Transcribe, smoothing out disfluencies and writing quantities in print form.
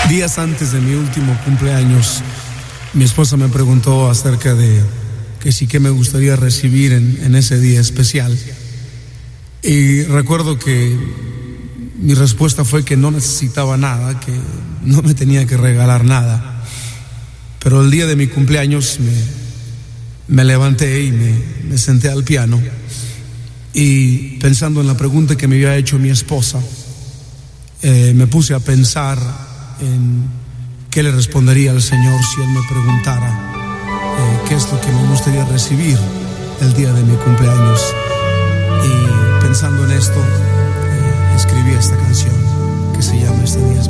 Días antes de mi último cumpleaños, mi esposa me preguntó acerca de qué me gustaría recibir en ese día especial. Y recuerdo que mi respuesta fue que no necesitaba nada, que no me tenía que regalar nada. Pero el día de mi cumpleaños me levanté y me senté al piano, y pensando en la pregunta que me había hecho mi esposa, me puse a pensar en qué le respondería al Señor si Él me preguntara qué es lo que me gustaría recibir el día de mi cumpleaños. Y pensando en esto, escribí esta canción que se llama Este Día.